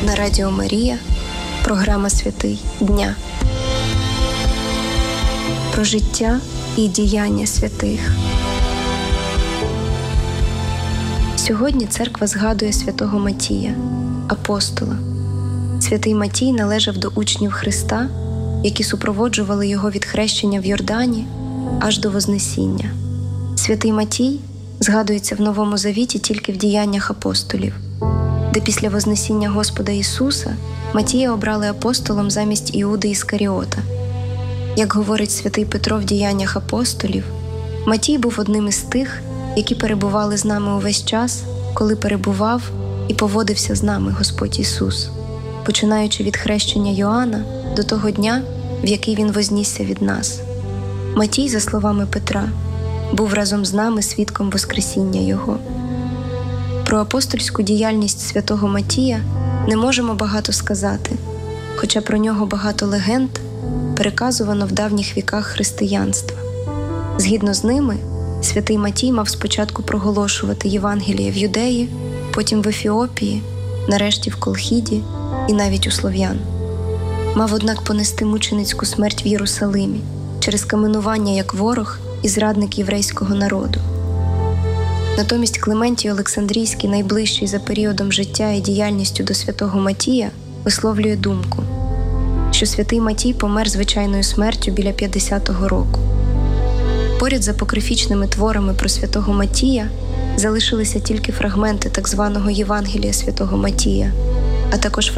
На Радіо Марія програма «Святий дня». Про життя і діяння святих. Сьогодні церква згадує святого Матія, апостола. Святий Матій належав до учнів Христа, які супроводжували його від хрещення в Йордані аж до Вознесіння. Святий Матій згадується в Новому Завіті тільки в діяннях апостолів, де після Вознесіння Господа Ісуса Матія обрали апостолом замість Іуди Іскаріота. Як говорить святий Петро в діяннях апостолів, Матій був одним із тих, які перебували з нами увесь час, коли перебував і поводився з нами Господь Ісус, починаючи від хрещення Йоанна до того дня, в який Він вознісся від нас. Матій, за словами Петра, був разом з нами свідком Воскресіння Його. Про апостольську діяльність святого Матія не можемо багато сказати, хоча про нього багато легенд переказувано в давніх віках християнства. Згідно з ними, святий Матій мав спочатку проголошувати Євангеліє в Юдеї, потім в Ефіопії, нарешті в Колхіді і навіть у слов'ян. Мав, однак, понести мученицьку смерть в Єрусалимі через каменування як ворог і зрадник єврейського народу. Натомість Клементій Олександрійський, найближчий за періодом життя і діяльністю до святого Матія, висловлює думку, що святий Матій помер звичайною смертю біля 50-го року. Поряд з апокрифічними творами про святого Матія залишилися тільки фрагменти так званого Євангелія святого Матія, а також